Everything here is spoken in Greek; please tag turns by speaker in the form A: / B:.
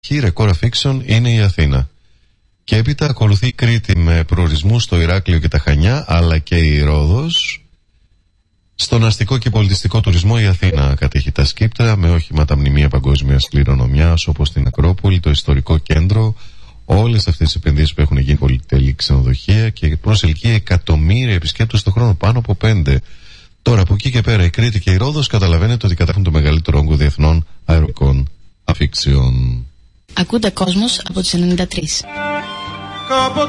A: Η ρεκόρ αφήξεων είναι η Αθήνα. Και έπειτα ακολουθεί η Κρήτη με προορισμού στο Ηράκλειο και τα Χανιά, αλλά και η Ρόδος. Στον αστικό και πολιτιστικό τουρισμό η Αθήνα κατέχει τα σκύπτρα με όχημα μνημεία παγκόσμιας κληρονομιάς όπως την Ακρόπολη, το ιστορικό κέντρο, όλες αυτές τις επενδύσεις που έχουν γίνει πολυτελή ξενοδοχεία και προσελκύει εκατομμύρια επισκέπτες το χρόνο, πάνω από 5. Τώρα από εκεί και πέρα η Κρήτη και η Ρόδος καταλαβαίνετε ότι κατέχουν το μεγαλύτερο όγκο διεθνών αεροπορικών αφήξεων.
B: Ακούτε Κόσμος από τις 93.